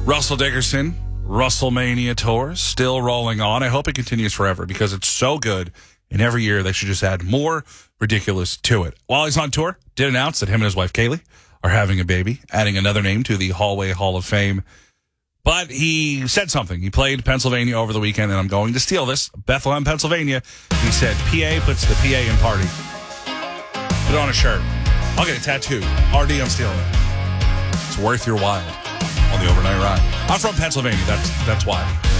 Russell Dickerson, WrestleMania Tour, still rolling on. I hope it continues forever because it's so good. And every year they should just add more ridiculous to it. While he's on tour, did announce that him and his wife Kaylee are having a baby, adding another name to the Hallway Hall of Fame. But he said something. He played Pennsylvania over the weekend, and I'm going to steal this. Bethlehem, Pennsylvania. He said, PA puts the PA in party. Put it on a shirt. I'll get a tattoo. RD, I'm stealing it. It's worth your while on the overnight ride. I'm from Pennsylvania. That's why.